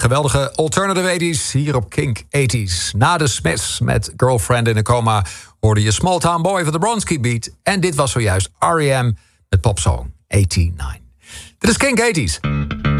geweldige alternative 80s hier op Kink 80s. Na de Smiths met Girlfriend in a Coma hoorde je Small Town Boy van de Bronski Beat. En dit was zojuist R.E.M. met popsong 89. Dit is Kink 80s.